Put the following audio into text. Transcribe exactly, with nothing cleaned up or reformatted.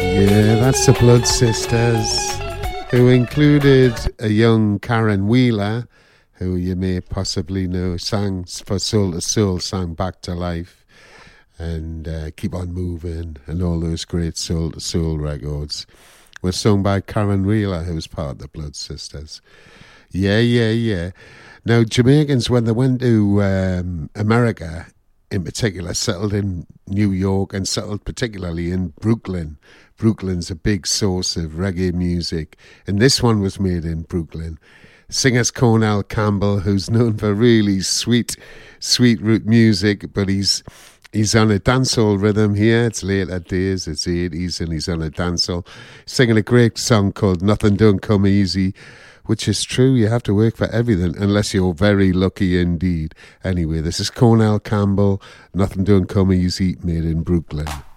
Yeah, that's the Blood Sisters, who included a young Karen Wheeler, who you may possibly know, sang for Soul to Soul, sang Back to Life, and uh, Keep on Moving, and all those great Soul to Soul records were sung by Karen Wheeler, who was part of the Blood Sisters. Yeah, yeah, yeah. Now, Jamaicans, when they went to um, America, in particular, settled in New York and settled particularly in Brooklyn. Brooklyn's a big source of reggae music, and this one was made in Brooklyn. Singer's Cornell Campbell, who's known for really sweet, sweet root music, but he's he's on a dancehall rhythm here. It's later days, it's eighties, and he's on a dancehall, singing a great song called Nothing Don't Come Easy, which is true. You have to work for everything, unless you're very lucky indeed. Anyway, this is Cornell Campbell, Nothing Don't Come Easy, made in Brooklyn.